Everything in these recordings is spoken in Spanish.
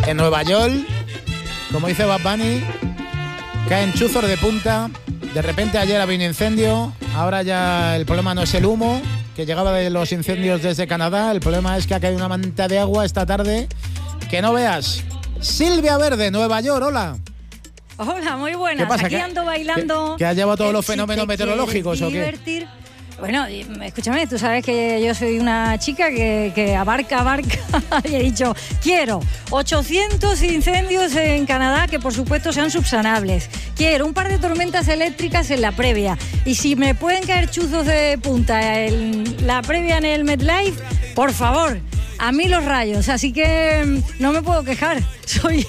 En Nueva York, como dice Bad Bunny, caen chuzos de punta. De repente ayer había un incendio, ahora ya el problema no es el humo que llegaba de los incendios desde Canadá, el problema es que ha caído una manta de agua esta tarde que no veas. Silvia Verde, Nueva York, hola. Hola, muy buenas. ¿Qué pasa? Aquí ando bailando. ¿Que has llevado todos los fenómenos meteorológicos o qué? Divertir. Bueno, escúchame, tú sabes que yo soy una chica que abarca y he dicho, quiero 800 incendios en Canadá que por supuesto sean subsanables. Quiero un par de tormentas eléctricas en la previa. Y si me pueden caer chuzos de punta en la previa en el MetLife, por favor, a mí los rayos. Así que no me puedo quejar. Soy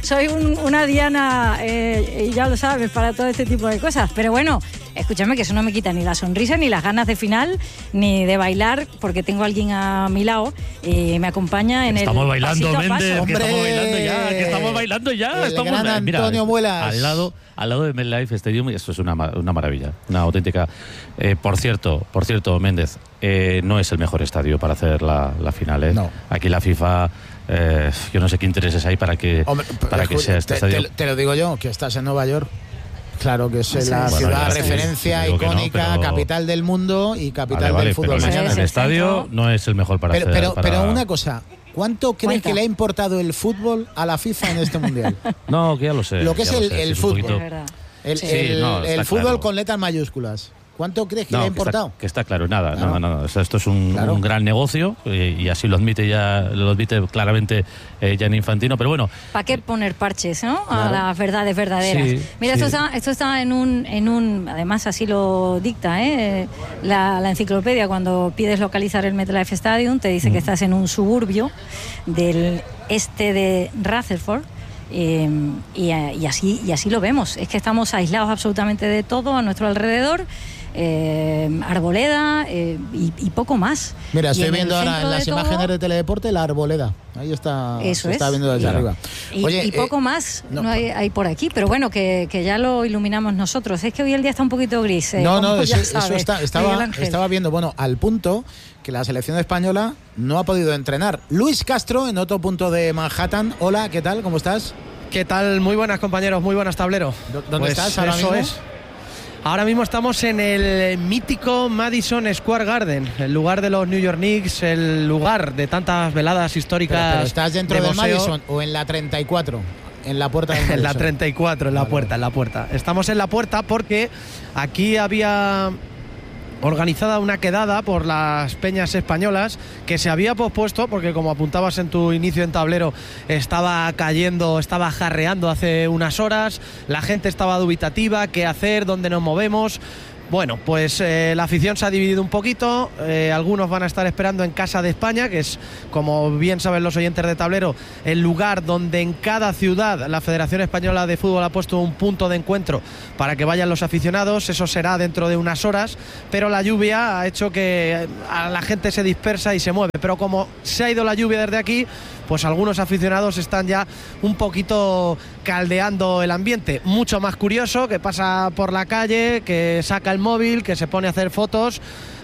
una diana, y ya lo sabes, para todo este tipo de cosas. Pero bueno, escúchame, que eso no me quita ni la sonrisa, ni las ganas de final, ni de bailar, porque tengo a alguien a mi lado y me acompaña en estamos el bailando, pasito a Méndez, paso. que estamos bailando ya. El gran Antonio Muelas. Al lado de MetLife Stadium, esto es una maravilla, una auténtica. Por cierto, Méndez, no es el mejor estadio para hacer la final. No. Aquí la FIFA, yo no sé qué intereses hay para que sea este estadio. Te lo digo yo, que estás en Nueva York. Claro que es la Bueno, ciudad ya referencia digo que no, icónica, pero capital del mundo y capital del fútbol pero mañana. el estadio no es el mejor para hacer. Pero una cosa, ¿cuánto crees Cuenta. que le ha importado el fútbol a la FIFA en este mundial? No, que ya lo sé. Lo que es el fútbol. Es verdad. El fútbol claro. con letras mayúsculas. ¿Cuánto crees que le ha No, importado? que está claro, nada. Claro. No. O sea, esto es un gran negocio y así lo admite claramente Gianni Infantino. Pero bueno. ¿Para qué poner parches, no? Claro. A las verdades verdaderas. Sí, Mira, sí. Esto está en un, además así lo dicta, la enciclopedia, cuando pides localizar el MetLife Stadium, te dice que estás en un suburbio del este de Rutherford. Y así lo vemos. Es que estamos aislados absolutamente de todo a nuestro alrededor. Arboleda y poco más. Mira, Y estoy en viendo el ahora en centro las de todo, imágenes de Teledeporte la arboleda. Ahí está, eso se está es. viendo desde arriba. Y poco más no hay por aquí, pero bueno, que ya lo iluminamos nosotros. Es que hoy el día está un poquito gris. No, ya eso sabes, Miguel Ángel. estaba viendo, bueno, al punto que la selección española no ha podido entrenar. Luis Castro, en otro punto de Manhattan. Hola, ¿qué tal? ¿Cómo estás? ¿Qué tal? Muy buenas, compañeros, muy buenas, tablero. ¿Dónde estás ahora mismo? Ahora mismo estamos en el mítico Madison Square Garden, el lugar de los New York Knicks, el lugar de tantas veladas históricas. Pero ¿estás dentro del Madison o en la 34? En la puerta del Madison. En la 34, en la puerta. Estamos en la puerta porque aquí había organizada una quedada por las peñas españolas que se había pospuesto porque, como apuntabas en tu inicio en tablero, estaba jarreando hace unas horas, la gente estaba dubitativa, qué hacer, dónde nos movemos. Bueno, pues la afición se ha dividido un poquito, algunos van a estar esperando en Casa de España, que es, como bien saben los oyentes de tablero, el lugar donde en cada ciudad la Federación Española de Fútbol ha puesto un punto de encuentro para que vayan los aficionados. Eso será dentro de unas horas, pero la lluvia ha hecho que a la gente se dispersa y se mueve, pero como se ha ido la lluvia desde aquí, pues algunos aficionados están ya un poquito caldeando el ambiente. Mucho más curioso, que pasa por la calle, que saca el móvil, que se pone a hacer fotos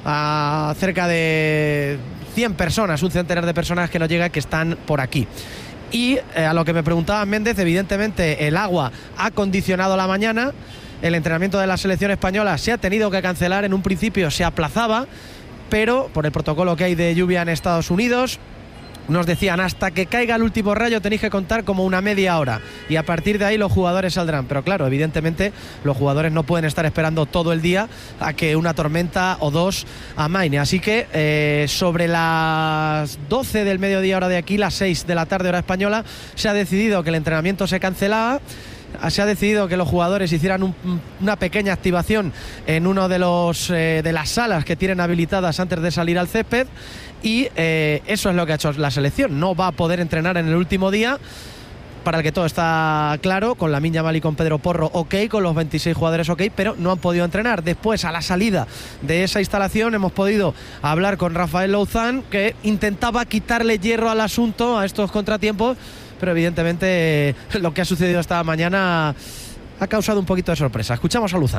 a cerca de 100 personas, un centenar de personas que nos llega, que están por aquí. Y a lo que me preguntaba Méndez, evidentemente el agua ha condicionado la mañana. El entrenamiento de la selección española se ha tenido que cancelar. En un principio se aplazaba, pero por el protocolo que hay de lluvia en Estados Unidos, nos decían, hasta que caiga el último rayo tenéis que contar como una media hora y a partir de ahí los jugadores saldrán. Pero claro, evidentemente los jugadores no pueden estar esperando todo el día a que una tormenta o dos amaine. Así que sobre las 12 del mediodía hora de aquí, las 6 de la tarde hora española, se ha decidido que el entrenamiento se cancelaba. Se ha decidido que los jugadores hicieran una pequeña activación en uno de las salas que tienen habilitadas antes de salir al césped, y eso es lo que ha hecho la selección. No va a poder entrenar en el último día, para el que todo está claro, con Lamine Yamal y con Pedro Porro ok, con los 26 jugadores ok, pero no han podido entrenar. Después, a la salida de esa instalación, hemos podido hablar con Rafael Louzán, que intentaba quitarle hierro al asunto, a estos contratiempos, pero evidentemente lo que ha sucedido esta mañana ha causado un poquito de sorpresa. Escuchamos a Louzán.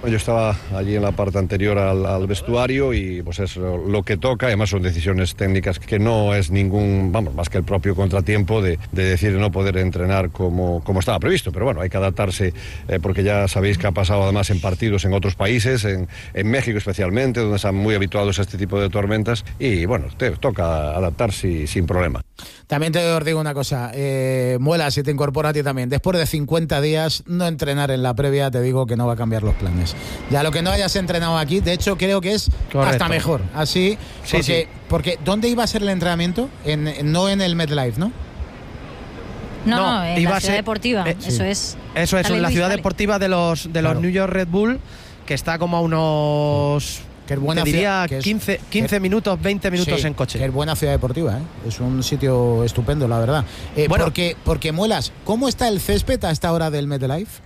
Yo estaba allí en la parte anterior al vestuario y pues es lo que toca. Además son decisiones técnicas que no es ningún, más que el propio contratiempo de decir no poder entrenar como estaba previsto. Pero bueno, hay que adaptarse porque ya sabéis que ha pasado además en partidos en otros países, en México especialmente, donde están muy habituados a este tipo de tormentas. Y bueno, te toca adaptarse sin problema. También te digo una cosa, Muela, si te incorpora a ti también, después de 50 días no entrenar en la previa, te digo que no va a cambiar los planes. Ya lo que no hayas entrenado aquí, de hecho creo que es hasta mejor, así, porque ¿dónde iba a ser el entrenamiento? No en el MetLife, ¿no? No, en la ciudad deportiva, eso es. Eso es, en la ciudad deportiva de los New York Red Bull, que está como a unos... Que es buena, te diría 15 minutos, 20 minutos en coche. Que es buena ciudad deportiva, ¿eh? Es un sitio estupendo, la verdad. Porque Muelas, ¿cómo está el césped a esta hora del MetLife?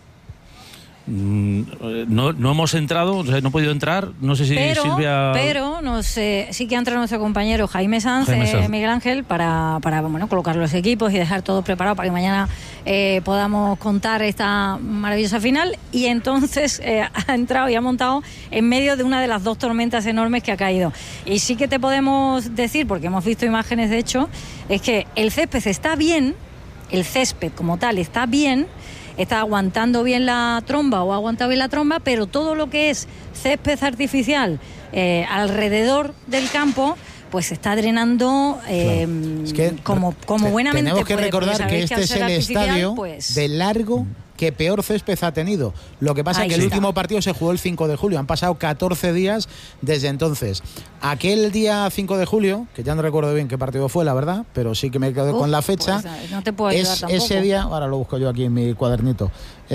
No hemos entrado, o sea, no he podido entrar, no sé si Silvia... Pero sí que ha entrado nuestro compañero Jaime Sanz, Miguel Ángel, para colocar los equipos y dejar todo preparado para que mañana podamos contar esta maravillosa final. Y entonces ha entrado y ha montado en medio de una de las dos tormentas enormes que ha caído. Y sí que te podemos decir, porque hemos visto imágenes de hecho, es que el césped está bien, el césped como tal está bien, está aguantando bien la tromba o ha aguantado bien la tromba, pero todo lo que es césped artificial alrededor del campo, pues se está drenando es que como buenamente tenemos que puede, recordar que este es el estadio de largo que peor césped ha tenido. Lo que pasa es que el último partido se jugó el 5 de julio. Han pasado 14 días desde entonces. Aquel día 5 de julio, que ya no recuerdo bien qué partido fue, la verdad, pero sí que me quedé con la fecha. Pues, no te puedo ayudar tampoco. Ese día, ahora lo busco yo aquí en mi cuadernito.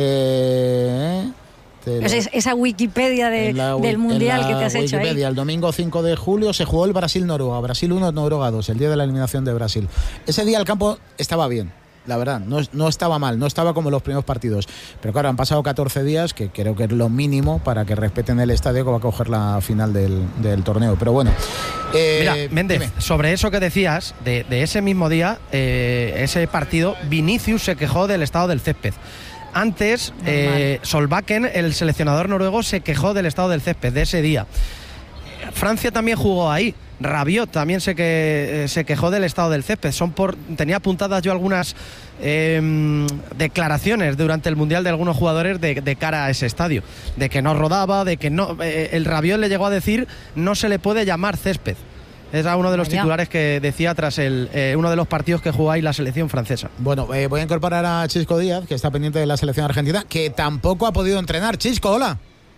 Esa Wikipedia del Mundial que te has hecho ahí. El domingo 5 de julio se jugó el Brasil-Noruega. Brasil 1, Noruega 2, el día de la eliminación de Brasil. Ese día el campo estaba bien. La verdad, no estaba mal, no estaba como los primeros partidos. Pero claro, han pasado 14 días, que creo que es lo mínimo para que respeten el estadio que va a coger la final del torneo. Pero bueno. Mira, Méndez, sobre eso que decías, de ese mismo día, ese partido, Vinicius se quejó del estado del césped. Antes, Solbakken, el seleccionador noruego, se quejó del estado del césped de ese día. Francia también jugó ahí. Rabiot también se quejó del estado del césped. Tenía apuntadas yo algunas declaraciones durante el Mundial de algunos jugadores de cara a ese estadio, de que no rodaba, de que no. El Rabiot le llegó a decir no se le puede llamar césped. Era uno de los titulares que decía tras uno de los partidos que jugó ahí la selección francesa. Bueno, voy a incorporar a Chisco Díaz, que está pendiente de la selección argentina, que tampoco ha podido entrenar. Chisco, hola.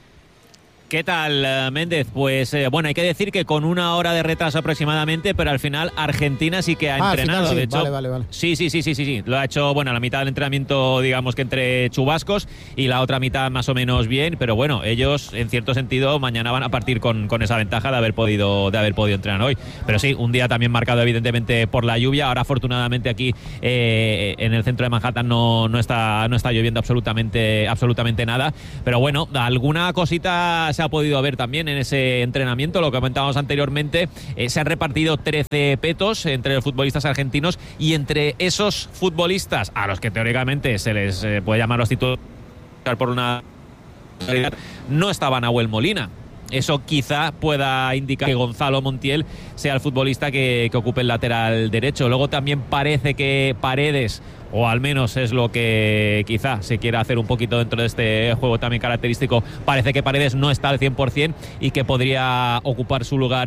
¿Qué tal, Méndez? Pues bueno, hay que decir que con 1 hora de retraso aproximadamente, pero al final Argentina sí que ha entrenado. Al final, sí. De hecho, vale. Sí. Lo ha hecho, bueno, la mitad del entrenamiento, digamos que entre chubascos, y la otra mitad más o menos bien, pero bueno, ellos en cierto sentido mañana van a partir con esa ventaja de haber podido entrenar hoy. Pero sí, un día también marcado evidentemente por la lluvia. Ahora afortunadamente aquí en el centro de Manhattan no está lloviendo absolutamente nada, pero bueno, alguna cosita se ha podido ver también en ese entrenamiento. Lo que comentábamos anteriormente, se han repartido 13 petos entre los futbolistas argentinos, y entre esos futbolistas a los que teóricamente se les puede llamar los titulares por una realidad, no estaba Nahuel Molina. Eso quizá pueda indicar que Gonzalo Montiel sea el futbolista que ocupe el lateral derecho. Luego también parece que Paredes, o al menos es lo que quizá se quiera hacer un poquito dentro de este juego también característico, parece que Paredes no está al 100% y que podría ocupar su lugar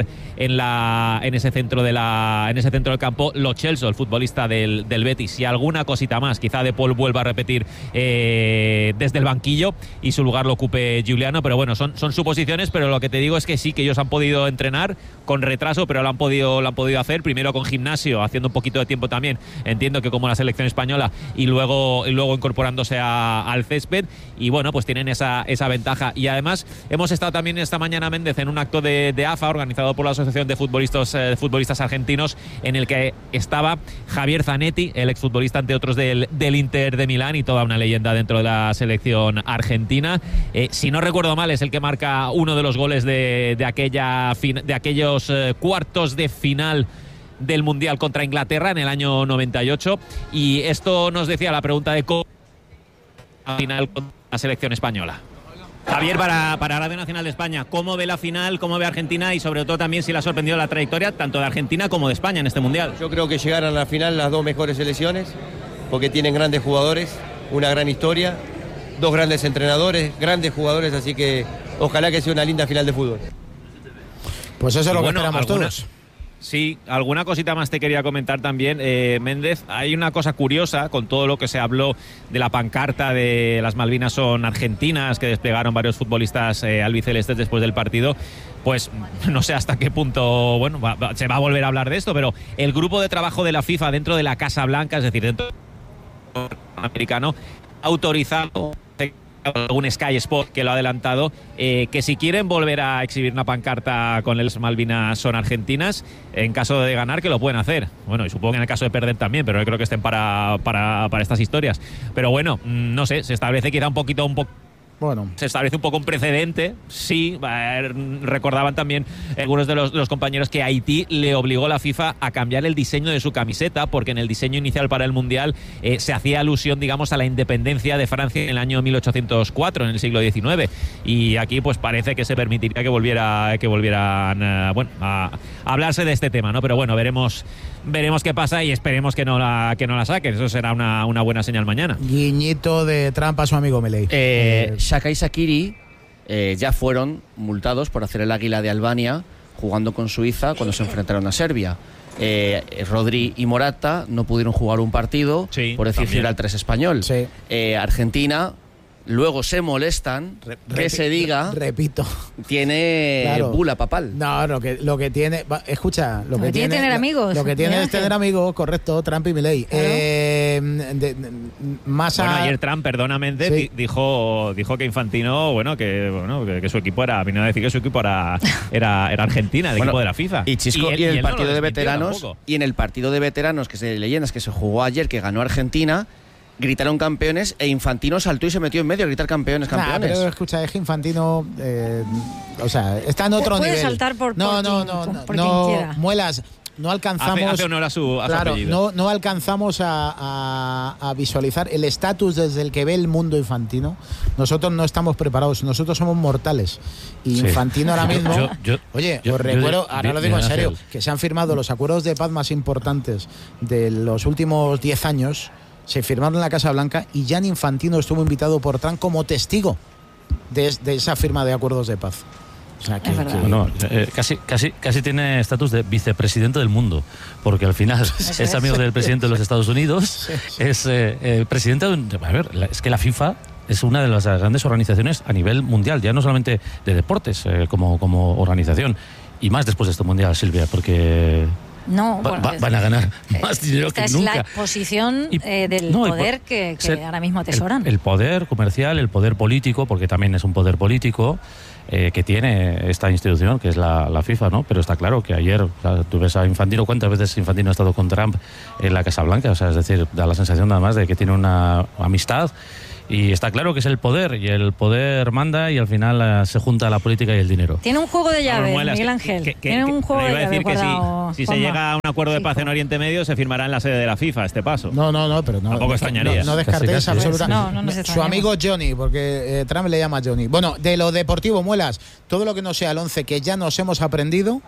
en ese centro del campo Lo Celso, el futbolista del Betis. Y alguna cosita más, quizá De Paul vuelva a repetir desde el banquillo y su lugar lo ocupe Giuliano, pero bueno, son suposiciones, pero lo que te digo es que sí, que ellos han podido entrenar con retraso, pero lo han podido hacer, primero con gimnasio, haciendo un poquito de tiempo también, entiendo que como la selección española, y luego incorporándose al césped, y bueno, pues tienen esa ventaja. Y además hemos estado también esta mañana, Méndez, en un acto de AFA organizado por la Asociación de Futbolistas Argentinos, en el que estaba Javier Zanetti, el exfutbolista entre otros del Inter de Milán y toda una leyenda dentro de la selección argentina. Si no recuerdo mal, es el que marca uno de los goles de aquellos cuartos de final del Mundial contra Inglaterra en el año 98, y esto nos decía la pregunta de cómo al final con la selección española. Javier, para Radio Nacional de España, ¿cómo ve la final, cómo ve Argentina y sobre todo también si le ha sorprendido la trayectoria tanto de Argentina como de España en este Mundial? Yo creo que llegaron a la final las dos mejores selecciones porque tienen grandes jugadores, una gran historia, dos grandes entrenadores, grandes jugadores, así que ojalá que sea una linda final de fútbol. Pues eso es lo que esperamos todos. Sí, alguna cosita más te quería comentar también, Méndez. Hay una cosa curiosa con todo lo que se habló de la pancarta de las Malvinas son argentinas que desplegaron varios futbolistas albicelestes después del partido. Pues no sé hasta qué punto, bueno, se va a volver a hablar de esto, pero el grupo de trabajo de la FIFA dentro de la Casa Blanca, es decir, dentro del americano, ha autorizado algún Sky Sport que lo ha adelantado, que si quieren volver a exhibir una pancarta con las Malvinas son argentinas, en caso de ganar que lo pueden hacer. Bueno, y supongo que en el caso de perder también, pero no creo que estén para estas historias. Pero bueno, no sé, se establece quizá un poco. Bueno, se establece un poco un precedente. Sí, recordaban también algunos de los compañeros que Haití le obligó a la FIFA a cambiar el diseño de su camiseta porque en el diseño inicial para el Mundial se hacía alusión, digamos, a la independencia de Francia en el año 1804, en el siglo XIX. Y aquí pues parece que se permitiría que volvieran a hablarse de este tema, ¿no? Pero bueno, veremos qué pasa y esperemos que no la saquen. Eso será una buena señal mañana. Guiñito de Trump a su amigo Milei. Xhaka y Shaqiri ya fueron multados por hacer el águila de Albania jugando con Suiza cuando se enfrentaron a Serbia. Rodri y Morata no pudieron jugar un partido por decir Gibraltar 3 español. Sí. Argentina luego se molestan que se diga, repito, tiene bula papal. No, lo que tiene, escucha, lo que tiene tener amigos. Lo que tiene es tener amigos, correcto, Trump y Milei. Claro. Ayer Trump, perdóname, sí, dijo que Infantino, que su equipo era, vino a decir que su equipo era Argentina, el equipo de la FIFA. Y Chisco, y en el partido de veteranos, y en el partido de veteranos que de leyendas que se jugó ayer, que ganó Argentina, gritaron campeones e Infantino saltó y se metió en medio a gritar campeones. Pero escucha, es que Infantino está en otro nivel. Puede saltar por quien quiera. Muelas, no alcanzamos hace honor a su apellido. No alcanzamos a visualizar el estatus desde el que ve el mundo Infantino. Nosotros no estamos preparados, nosotros somos mortales. Y Infantino ahora mismo, os recuerdo, ahora lo digo en serio, que se han firmado los acuerdos de paz más importantes de los últimos 10 años. Se firmaron en la Casa Blanca y Gianni Infantino estuvo invitado por Trump como testigo de esa firma de acuerdos de paz. O sea, casi tiene estatus de vicepresidente del mundo, porque al final es amigo del presidente de los Estados Unidos, es presidente de... A ver, es que la FIFA es una de las grandes organizaciones a nivel mundial, ya no solamente de deportes como organización, y más después de este mundial, Silvia, porque... No, van a ganar más dinero que nunca. Esta es la posición del poder que ahora mismo atesoran. El poder comercial, el poder político, porque también es un poder político que tiene esta institución, que es la FIFA, ¿no? Pero está claro que ayer, tú ves a Infantino, ¿cuántas veces Infantino ha estado con Trump en la Casa Blanca? O sea, es decir, da la sensación nada más de que tiene una amistad. Y está claro que es el poder, y el poder manda, y al final se junta la política y el dinero. Tiene un juego de llaves, Miguel Ángel. Tiene un juego de llaves. Si se llega a un acuerdo de paz en Oriente Medio, se firmará en la sede de la FIFA este paso. No, pero no. Tampoco extrañaría. No descartéis absolutamente. No su amigo Johnny, porque Trump le llama Johnny. Bueno, de lo deportivo, Muelas, todo lo que no sea el 11 que ya nos hemos aprendido.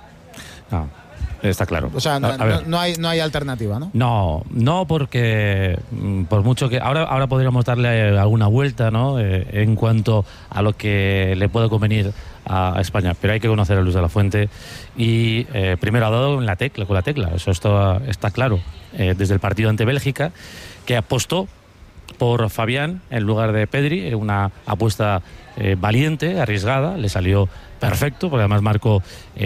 No. Está claro. O sea, no hay alternativa, ¿no? No, porque por mucho que ahora podríamos darle alguna vuelta, ¿no? En cuanto a lo que le puede convenir a España, pero hay que conocer a Luis de la Fuente y primero ha dado con la tecla, eso está claro. Desde el partido ante Bélgica, que apostó por Fabián en lugar de Pedri, una apuesta valiente, arriesgada, le salió perfecto, porque además marcó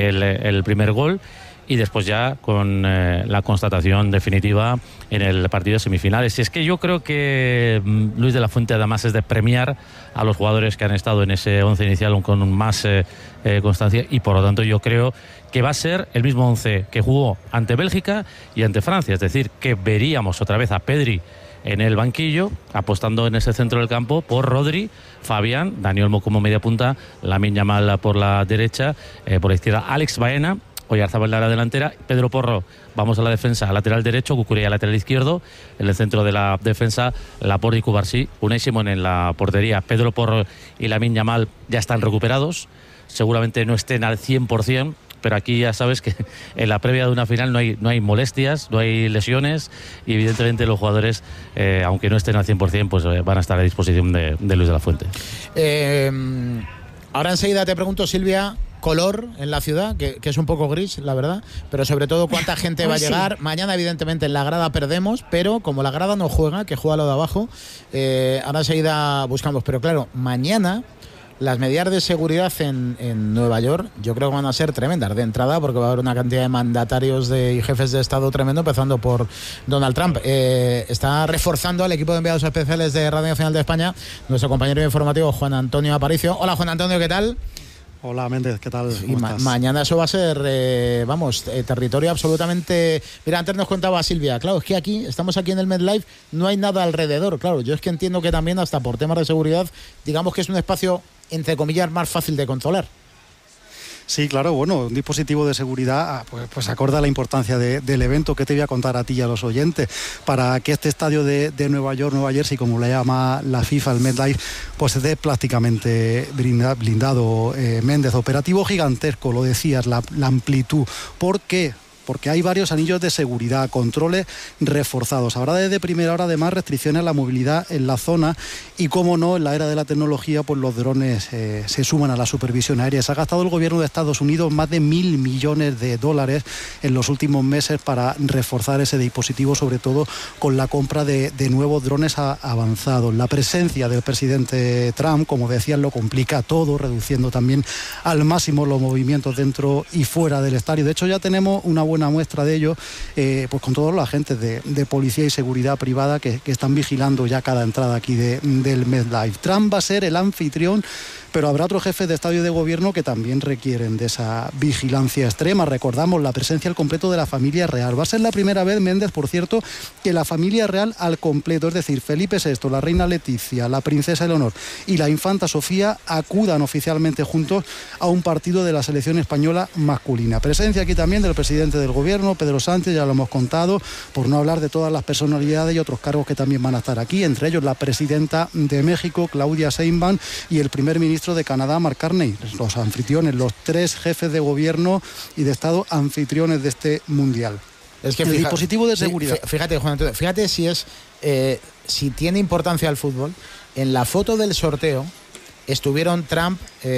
el primer gol. Y después ya con la constatación definitiva en el partido de semifinales. Y es que yo creo que Luis de la Fuente además es de premiar a los jugadores que han estado en ese 11 inicial con más constancia, y por lo tanto yo creo que va a ser el mismo 11 que jugó ante Bélgica y ante Francia. Es decir, que veríamos otra vez a Pedri en el banquillo, apostando en ese centro del campo por Rodri, Fabián, Dani Olmo como media punta, Lamine Yamal por la derecha, por la izquierda Alex Baena Oyarzabal en la delantera, Pedro Porro, vamos a la defensa, lateral derecho, Cucurella lateral izquierdo, en el centro de la defensa, Laporte y Cubarsí, Unai Simón en la portería, Pedro Porro y Lamine Yamal ya están recuperados, seguramente no estén al 100%, pero aquí ya sabes que en la previa de una final no hay molestias, no hay lesiones y evidentemente los jugadores, aunque no estén al 100%, pues van a estar a disposición de Luis de la Fuente. Ahora enseguida te pregunto, Silvia, color en la ciudad, que es un poco gris, la verdad, pero sobre todo cuánta gente va a llegar. Mañana, evidentemente, en la grada perdemos, pero como la grada no juega, que juega lo de abajo, ahora enseguida buscamos. Pero claro, mañana las medidas de seguridad en Nueva York yo creo que van a ser tremendas de entrada, porque va a haber una cantidad de mandatarios y jefes de Estado tremendo, empezando por Donald Trump. Está reforzando al equipo de enviados especiales de Radio Nacional de España nuestro compañero informativo Juan Antonio Aparicio. Hola, Juan Antonio, ¿qué tal? Hola, Méndez, ¿qué tal? Y mañana eso va a ser, territorio absolutamente... Mira, antes nos contaba Silvia, claro, es que estamos aquí en el MetLife, no hay nada alrededor, claro, yo es que entiendo que también hasta por temas de seguridad, digamos que es un espacio, entre comillas, más fácil de controlar. Sí, claro, bueno, un dispositivo de seguridad pues acorde a la importancia del evento que te voy a contar a ti y a los oyentes, para que este estadio de Nueva York, Nueva Jersey, como le llama la FIFA, el MetLife, pues esté prácticamente blindado, Méndez. Operativo gigantesco, lo decías, la amplitud. ¿Por qué? Porque hay varios anillos de seguridad, controles reforzados. Habrá desde primera hora además restricciones a la movilidad en la zona y, como no, en la era de la tecnología, pues los drones se suman a la supervisión aérea. Se ha gastado el gobierno de Estados Unidos más de $1.000 millones en los últimos meses para reforzar ese dispositivo, sobre todo con la compra de nuevos drones avanzados. La presencia del presidente Trump, como decían, lo complica todo, reduciendo también al máximo los movimientos dentro y fuera del estadio. De hecho, ya tenemos una buena muestra de ello, pues con todos los agentes de policía y seguridad privada que están vigilando ya cada entrada aquí del MetLife. Trump va a ser el anfitrión, pero habrá otros jefes de Estado y de Gobierno que también requieren de esa vigilancia extrema. Recordamos la presencia al completo de la familia real. Va a ser la primera vez, Méndez, por cierto, que la familia real al completo, es decir, Felipe VI, la reina Leticia, la princesa Eleonor y la infanta Sofía acudan oficialmente juntos a un partido de la selección española masculina. Presencia aquí también del presidente del Gobierno, Pedro Sánchez, ya lo hemos contado, por no hablar de todas las personalidades y otros cargos que también van a estar aquí, entre ellos la presidenta de México, Claudia Sheinbaum, y el primer ministro de Canadá, Mark Carney, los anfitriones, los 3 jefes de gobierno y de Estado anfitriones de este mundial. Es que el dispositivo de seguridad. Fíjate, Juan Antonio, fíjate si tiene importancia el fútbol. En la foto del sorteo estuvieron Trump,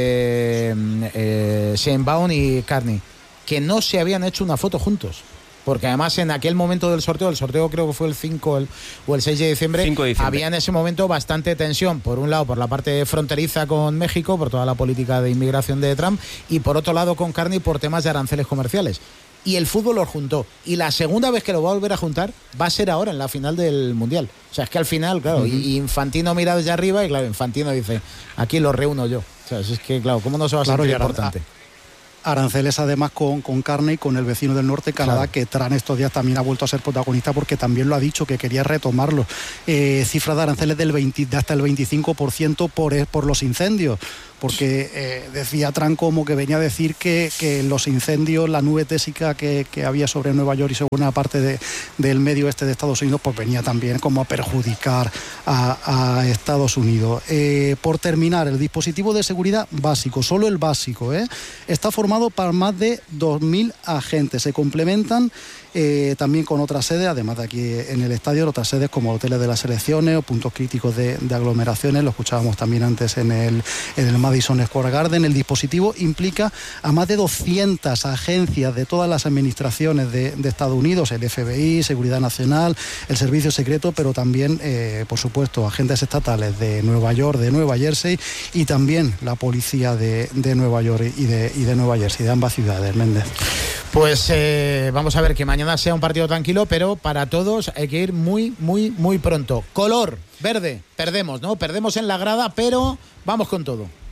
Sheinbaum y Carney, que no se habían hecho una foto juntos. Porque además en aquel momento del sorteo, el sorteo creo que fue el 5 o el 6 de diciembre, había en ese momento bastante tensión, por un lado por la parte fronteriza con México, por toda la política de inmigración de Trump, y por otro lado con Carney por temas de aranceles comerciales. Y el fútbol los juntó. Y la segunda vez que lo va a volver a juntar va a ser ahora, en la final del Mundial. O sea, es que al final, claro, y Infantino mira desde arriba y claro, Infantino dice, aquí los reúno yo. O sea, es que claro, ¿cómo no se va a sentir importante? Aranceles además con Carney, con el vecino del norte, Canadá, claro, que Trump estos días también ha vuelto a ser protagonista porque también lo ha dicho, que quería retomarlo. Cifra de aranceles de hasta el 25% por los incendios, porque decía Trump como que venía a decir que los incendios, la nube tésica que había sobre Nueva York y sobre una parte del medio oeste de Estados Unidos, pues venía también como a perjudicar a Estados Unidos. Por terminar, el dispositivo de seguridad básico, solo el básico, está formado para más de 2.000 agentes. Se complementan también con otras sedes, además de aquí en el estadio, otras sedes como hoteles de las selecciones o puntos críticos de aglomeraciones. Lo escuchábamos también antes en el Madison Square Garden. El dispositivo implica a más de 200 agencias de todas las administraciones de Estados Unidos, el FBI, Seguridad Nacional, el Servicio Secreto, pero también, por supuesto, agentes estatales de Nueva York, de Nueva Jersey, y también la policía de Nueva York y de Nueva Jersey, de ambas ciudades, Méndez. Pues vamos a ver, que mañana sea un partido tranquilo, pero para todos hay que ir muy, muy, muy pronto. Color verde, perdemos, ¿no? Perdemos en la grada, pero vamos con todo.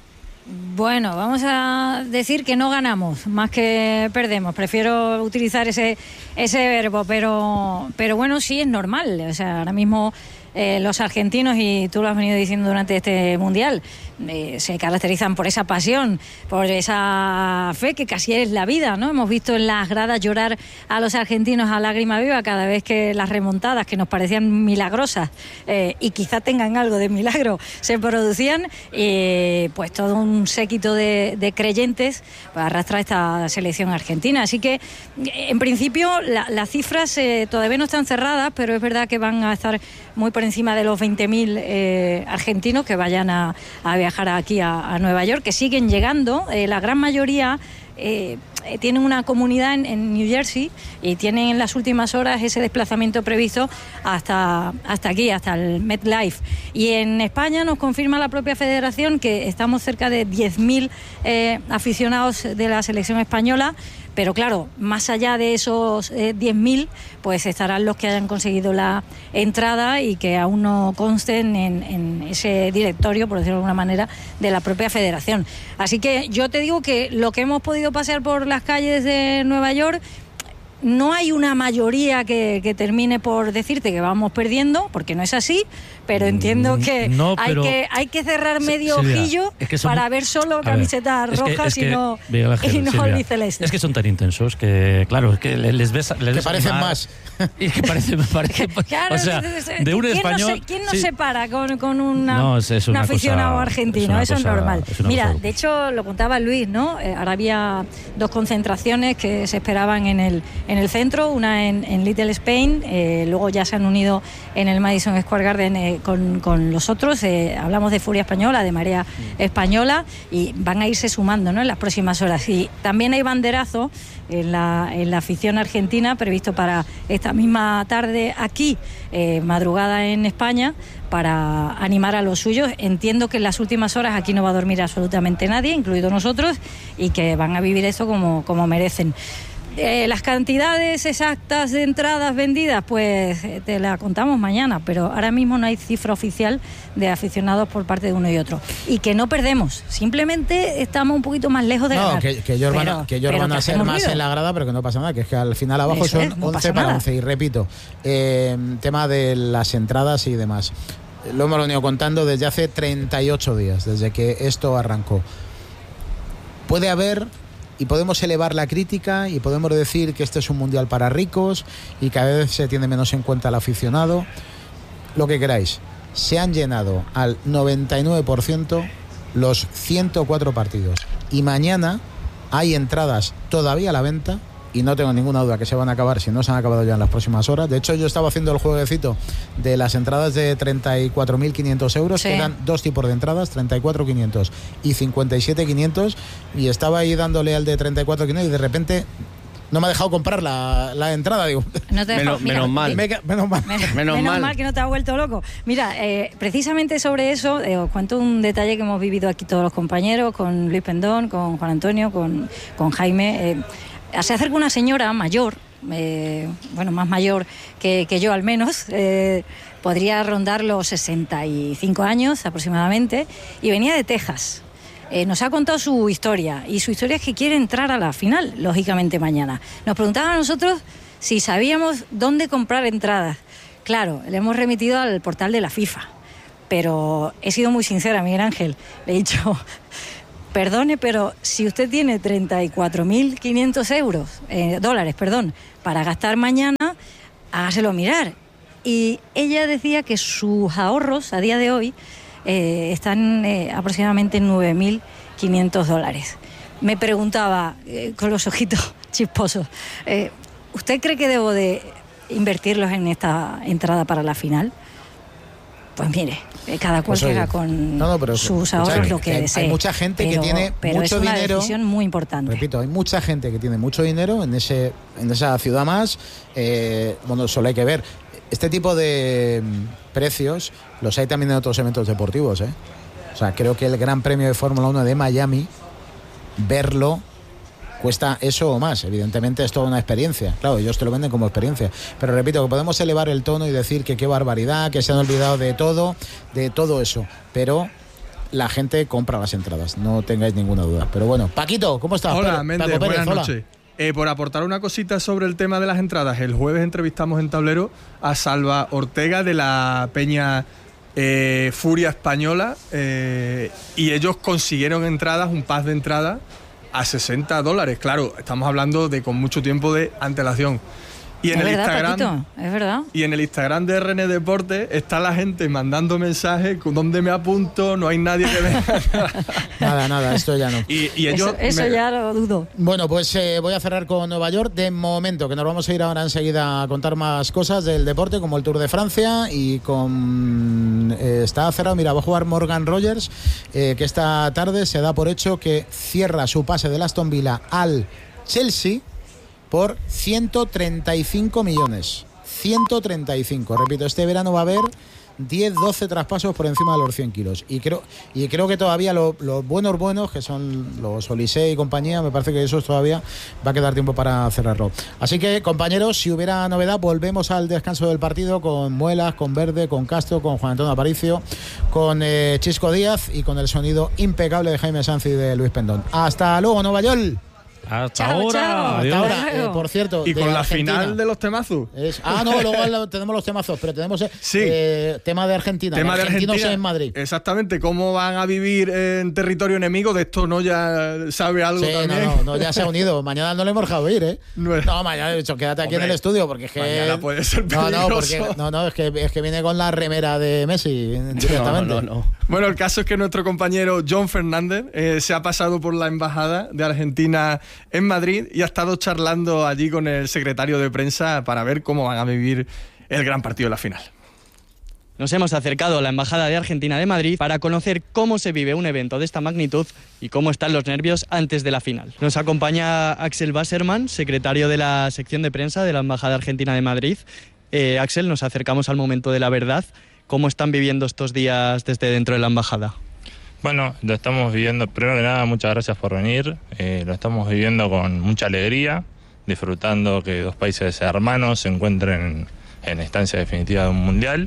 Bueno, vamos a decir que no ganamos más que perdemos. Prefiero utilizar ese verbo, pero bueno, sí es normal. O sea, ahora mismo los argentinos, y tú lo has venido diciendo durante este Mundial, se caracterizan por esa pasión, por esa fe que casi es la vida, ¿no? Hemos visto en las gradas llorar a los argentinos a lágrima viva cada vez que las remontadas, que nos parecían milagrosas y quizá tengan algo de milagro, se producían, pues todo un séquito de creyentes arrastra esta selección argentina. Así que, en principio, las cifras todavía no están cerradas, pero es verdad que van a estar muy por encima de los 20.000 argentinos que vayan a viajar aquí a Nueva York, que siguen llegando. La gran mayoría tienen una comunidad en New Jersey y tienen en las últimas horas ese desplazamiento previsto hasta aquí, hasta el MetLife. Y en España nos confirma la propia federación que estamos cerca de 10.000 aficionados de la selección española. Pero claro, más allá de esos 10.000, pues estarán los que hayan conseguido la entrada y que aún no consten en ese directorio, por decirlo de alguna manera, de la propia federación. Así que yo te digo que lo que hemos podido pasear por las calles de Nueva York, no hay una mayoría que termine por decirte que vamos perdiendo, porque no es así, pero entiendo que, no, pero hay que cerrar medio ojillo para ver solo camisetas rojas y no albicelestes. Es que son tan intensos que, claro, es que les ves que parecen más. Y que parecen claro, o sea, de un español... ¿Quién no se para con un aficionado argentino? Eso es normal. Mira, de hecho, lo contaba Luis, ¿no? Ahora había 2 concentraciones que se esperaban en el centro, una en Little Spain, luego ya se han unido en el Madison Square Garden con los otros. Hablamos de Furia Española, de Marea Española, y van a irse sumando, ¿no?, en las próximas horas. Y también hay banderazo en la afición argentina previsto para esta misma tarde aquí, madrugada en España, para animar a los suyos. Entiendo que en las últimas horas aquí no va a dormir absolutamente nadie, incluido nosotros, y que van a vivir esto como merecen. Las cantidades exactas de entradas vendidas, pues te la contamos mañana, pero ahora mismo no hay cifra oficial de aficionados por parte de uno y otro. Y que no perdemos, simplemente estamos un poquito más lejos de ganar. Que ellos van a ser más en la grada, pero que no pasa nada, que es que al final abajo eso son 11 para 11. Y repito, tema de las entradas y demás, lo hemos venido contando desde hace 38 días, desde que esto arrancó. Puede haber... Y podemos elevar la crítica y podemos decir que este es un mundial para ricos y cada vez se tiene menos en cuenta al aficionado. Lo que queráis. Se han llenado al 99% los 104 partidos. Y mañana hay entradas todavía a la venta y no tengo ninguna duda que se van a acabar, si no se han acabado ya en las próximas horas. De hecho, yo estaba haciendo el jueguecito de las entradas de 34.500 euros, que eran 2 tipos de entradas, 34.500 y 57.500, y estaba ahí dándole al de 34.500 y de repente no me ha dejado comprar la entrada, digo. No te menos mal que no te ha vuelto loco. Mira, precisamente sobre eso, os cuento un detalle que hemos vivido aquí todos los compañeros, con Luis Pendón, con Juan Antonio, con Jaime. Se acerca una señora mayor, más mayor que yo al menos, podría rondar los 65 años aproximadamente, y venía de Texas. Nos ha contado su historia, y su historia es que quiere entrar a la final, lógicamente mañana. Nos preguntaba a nosotros si sabíamos dónde comprar entradas. Claro, le hemos remitido al portal de la FIFA, pero he sido muy sincera, Miguel Ángel. Le he dicho... Perdone, pero si usted tiene 34.500 dólares, para gastar mañana, hágaselo mirar. Y ella decía que sus ahorros a día de hoy están aproximadamente en 9.500 dólares. Me preguntaba, con los ojitos chisposos, ¿usted cree que debo de invertirlos en esta entrada para la final? Pues mire, cada cual llega con sus ahorros lo que desee. Hay mucha gente que tiene mucho dinero. Es una decisión muy importante. Repito, hay mucha gente que tiene mucho dinero en esa ciudad más. Solo hay que ver. Este tipo de precios los hay también en otros eventos deportivos. O sea, creo que el Gran Premio de Fórmula 1 de Miami, verlo cuesta eso o más. Evidentemente es toda una experiencia. Claro, ellos te lo venden como experiencia. Pero repito, que podemos elevar el tono y decir que qué barbaridad, que se han olvidado de todo eso. Pero la gente compra las entradas, no tengáis ninguna duda. Pero bueno, Paquito, ¿cómo estás? Hola, Méndez, buenas hola. noches. Por aportar una cosita sobre el tema de las entradas, el jueves entrevistamos en Tablero a Salva Ortega de la peña Furia Española y ellos consiguieron entradas, un pack de entradas a $60. Claro, estamos hablando de con mucho tiempo de antelación. Y en es el verdad, Instagram, Paquito, es verdad. Y en el Instagram de RN Deportes está la gente mandando mensajes con dónde me apunto, no hay nadie que venga. Nada, esto ya no. Y ellos eso ya lo dudo. Bueno, pues voy a cerrar con Nueva York de momento, que nos vamos a ir ahora enseguida a contar más cosas del deporte, como el Tour de Francia, y con está cerrado, mira, va a jugar Morgan Rogers, que esta tarde se da por hecho que cierra su pase del Aston Villa al Chelsea por 135 millones. 135. Repito, este verano va a haber 10-12 traspasos por encima de los 100 kilos. Y creo que todavía los buenos, que son los Olise y compañía, me parece que esos todavía va a quedar tiempo para cerrarlo. Así que, compañeros, si hubiera novedad, volvemos al descanso del partido con Muelas, con Verde, con Castro, con Juan Antonio Aparicio, con Chisco Díaz y con el sonido impecable de Jaime Sanz y de Luis Pendón. Hasta luego, Nueva York. Hasta ahora. Hasta ahora. Por cierto, y con la Argentina. final de los temazos. No, luego tenemos los temazos, pero tenemos tema de Argentina. Tema de Argentina en Madrid. Exactamente, cómo van a vivir en territorio enemigo. De esto ya sabe algo también. No, ya se ha unido. Mañana no le hemos dejado ir, ¿eh? No, mañana he dicho, quédate aquí en el estudio, porque es que mañana puede ser peligroso. Es que viene con la remera de Messi directamente. No. Bueno, el caso es que nuestro compañero John Fernández se ha pasado por la embajada de Argentina en Madrid y ha estado charlando allí con el secretario de prensa para ver cómo van a vivir el gran partido de la final. Nos hemos acercado a la Embajada de Argentina de Madrid para conocer cómo se vive un evento de esta magnitud y cómo están los nervios antes de la final. Nos acompaña Axel Wasserman, secretario de la sección de prensa de la Embajada Argentina de Madrid. Axel, nos acercamos al momento de la verdad. ¿Cómo están viviendo estos días desde dentro de la embajada? Bueno, lo estamos viviendo, primero que nada, muchas gracias por venir. Lo estamos viviendo con mucha alegría, disfrutando que dos países hermanos se encuentren en instancia definitiva de un mundial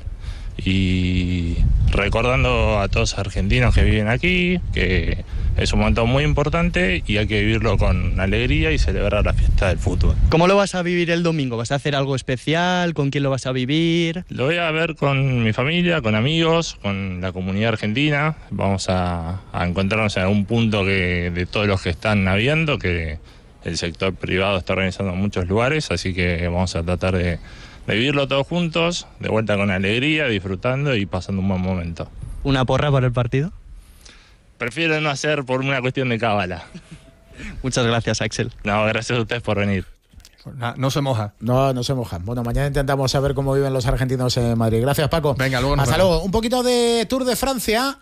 y recordando a todos los argentinos que viven aquí que es un momento muy importante y hay que vivirlo con alegría y celebrar la fiesta del fútbol. ¿Cómo lo vas a vivir el domingo? ¿Vas a hacer algo especial? ¿Con quién lo vas a vivir? Lo voy a ver con mi familia, con amigos, con la comunidad argentina. Vamos a encontrarnos en algún punto de todos los que están habiendo, que el sector privado está organizando en muchos lugares, así que vamos a tratar de vivirlo todos juntos, de vuelta con alegría, disfrutando y pasando un buen momento. ¿Una porra para el partido? Prefiero no hacer por una cuestión de cábala. Muchas gracias, Axel. No, gracias a ustedes por venir. No se moja. No se moja. Bueno, mañana intentamos saber cómo viven los argentinos en Madrid. Gracias, Paco. Venga, luego hasta luego. Un poquito de Tour de Francia.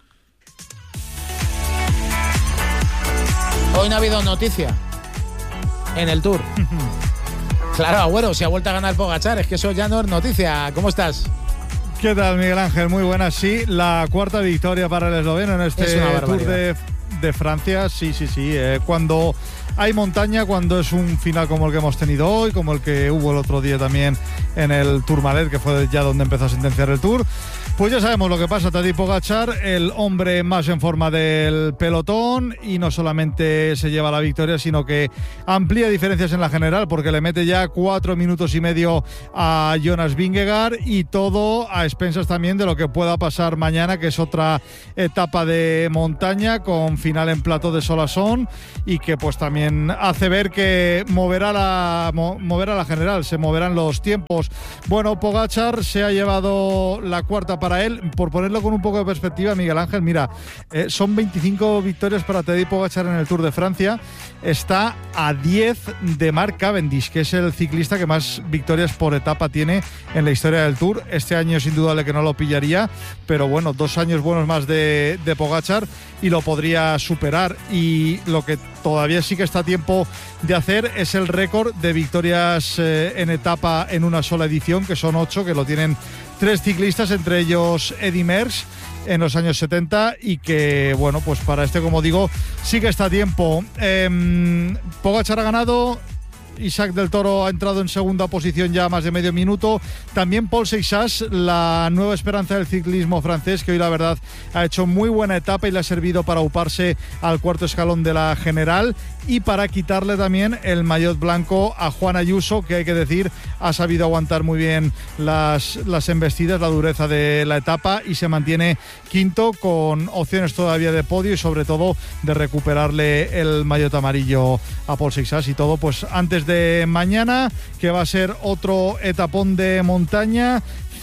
Hoy no ha habido noticia en el Tour. Claro, Agüero, si ha vuelto a ganar Pogačar, es que eso ya no es noticia. ¿Cómo estás? ¿Qué tal, Miguel Ángel? Muy buenas. Sí, la cuarta victoria para el esloveno en este Tour de Francia. Sí. Cuando hay montaña, cuando es un final como el que hemos tenido hoy, como el que hubo el otro día también en el Tourmalet, que fue ya donde empezó a sentenciar el Tour, pues ya sabemos lo que pasa. Tadej Pogačar, el hombre más en forma del pelotón, y no solamente se lleva la victoria, sino que amplía diferencias en la general, porque le mete ya 4 minutos y medio a Jonas Vingegaard, y todo a expensas también de lo que pueda pasar mañana, que es otra etapa de montaña con final en Plató de Solasson, y que pues también hace ver que moverá la general, se moverán los tiempos. Bueno, Pogačar se ha llevado la cuarta para él. Por ponerlo con un poco de perspectiva, Miguel Ángel, mira, son 25 victorias para Tadej Pogačar en el Tour de Francia. Está a 10 de Mark Cavendish, que es el ciclista que más victorias por etapa tiene en la historia del Tour. Este año es indudable que no lo pillaría, pero bueno, 2 años buenos más de Pogačar y lo podría superar. Y lo que todavía sí que está a tiempo de hacer es el récord de victorias en etapa en una sola edición, que son 8, que lo tienen 3 ciclistas, entre ellos Eddy Merckx en los años 70, y que, bueno, pues para como digo, sí que está a tiempo. Pogačar ha ganado Isaac del Toro ha entrado en segunda posición ya más de medio minuto. También Paul Seixas, la nueva esperanza del ciclismo francés, que hoy la verdad ha hecho muy buena etapa y le ha servido para uparse al cuarto escalón de la general y para quitarle también el maillot blanco a Juan Ayuso, que hay que decir ha sabido aguantar muy bien las embestidas, la dureza de la etapa, y se mantiene quinto con opciones todavía de podio y sobre todo de recuperarle el maillot amarillo a Paul Seixas. Y todo pues antes de mañana, que va a ser otro etapón de montaña,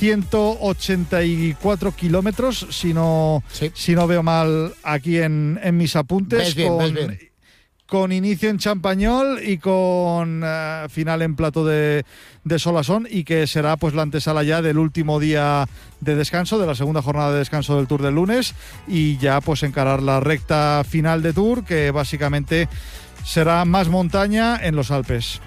184 kilómetros, si no veo mal aquí en mis apuntes. Ves bien. Con inicio en Champagnol y con final en Plato de Solasson, y que será pues la antesala ya del último día de descanso, de la segunda jornada de descanso del Tour del lunes, y ya pues encarar la recta final de Tour, que básicamente será más montaña en los Alpes.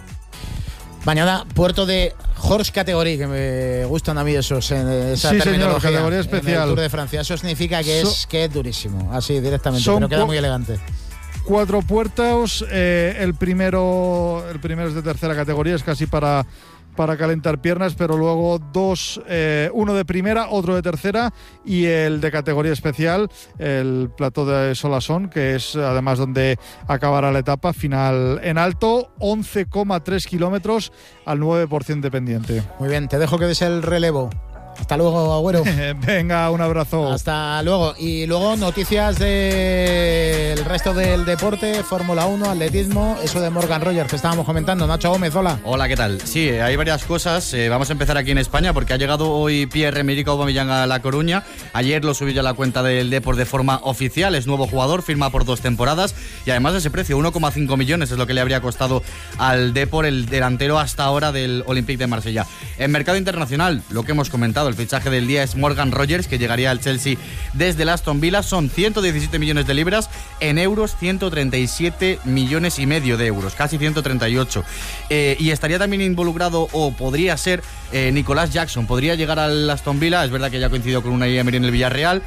Mañana, puerto de Horse Category, que me gustan a mí esa terminología, señor, categoría especial. En el Tour de Francia. Eso significa que es durísimo, así directamente, pero queda muy elegante. 4 puertos, el primero es de tercera categoría, es casi para calentar piernas, pero luego uno de primera, otro de tercera, y el de categoría especial, el Plateau de Solasson, que es además donde acabará la etapa final en alto, 11,3 kilómetros al 9% de pendiente. Muy bien, te dejo que des el relevo. Hasta luego, Agüero. Venga, un abrazo. Hasta luego. Y luego noticias del resto del deporte, Fórmula 1, atletismo, eso de Morgan Rogers que estábamos comentando. Nacho Gómez, hola. Hola, ¿qué tal? Sí, hay varias cosas. Vamos a empezar aquí en España porque ha llegado hoy Pierre-Emerick Aubameyang a La Coruña. Ayer lo subió ya a la cuenta del Depor de forma oficial. Es nuevo jugador, firma por 2 temporadas y además de ese precio, 1,5 millones es lo que le habría costado al Depor, el delantero hasta ahora del Olympique de Marsella. En mercado internacional, lo que hemos comentado, el fichaje del día es Morgan Rogers, que llegaría al Chelsea desde el Aston Villa. Son 117 millones de libras, en euros 137 millones y medio de euros, casi 138. Y estaría también involucrado, o podría ser, Nicolás Jackson. Podría llegar al Aston Villa, es verdad que ya coincidió con Unai Emery en el Villarreal.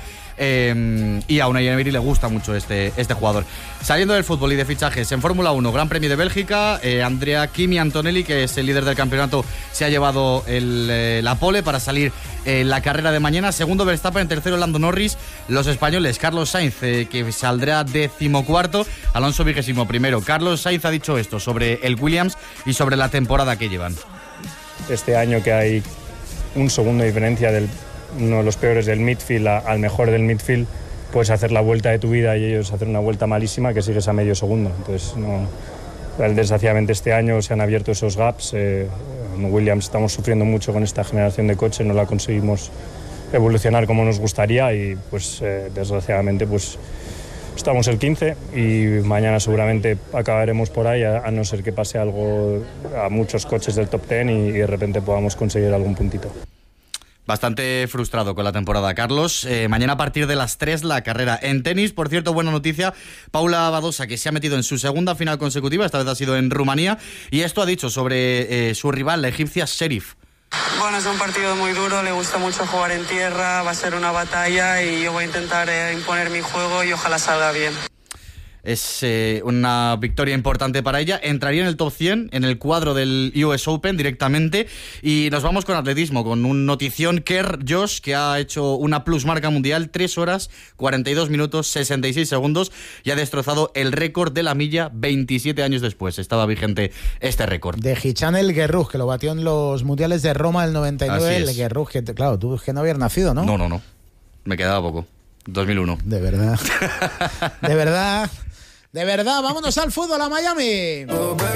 Y a Unai Emery le gusta mucho este jugador. Saliendo del fútbol y de fichajes, en Fórmula 1, Gran Premio de Bélgica, Andrea Kimi Antonelli, que es el líder del campeonato, se ha llevado la pole para salir la carrera de mañana. Segundo Verstappen, en tercero Lando Norris. Los españoles, Carlos Sainz, que saldrá 14º, Alonso 21º. Carlos Sainz ha dicho esto sobre el Williams y sobre la temporada que llevan. Este año que hay un segundo de diferencia del uno de los peores del midfield al mejor del midfield, puedes hacer la vuelta de tu vida y ellos hacer una vuelta malísima que sigues a medio segundo. Entonces, desgraciadamente este año se han abierto esos gaps. Williams estamos sufriendo mucho con esta generación de coches, no la conseguimos evolucionar como nos gustaría y pues desgraciadamente pues estamos el 15 y mañana seguramente acabaremos por ahí, a no ser que pase algo a muchos coches del top 10 y de repente podamos conseguir algún puntito. Bastante frustrado con la temporada, Carlos. Mañana a partir de las 3 la carrera. En tenis, por cierto, buena noticia, Paula Badosa, que se ha metido en su segunda final consecutiva, esta vez ha sido en Rumanía, y esto ha dicho sobre su rival, la egipcia Sherif. Bueno, es un partido muy duro, le gusta mucho jugar en tierra, va a ser una batalla y yo voy a intentar imponer mi juego y ojalá salga bien. Es una victoria importante para ella. Entraría en el top 100, en el cuadro del US Open directamente. Y nos vamos con atletismo, con un notición. Kerr Josh, que ha hecho una plusmarca mundial, 3 horas, 42 minutos, 66 segundos, y ha destrozado el récord de la milla 27 años después. Estaba vigente este récord. De Hichan El Guerrouj, que lo batió en los mundiales de Roma del 99. El Guerrouj, que claro, tú que no habías nacido, ¿no? No. Me quedaba poco. 2001. De verdad. De verdad, vámonos al fútbol, a Miami.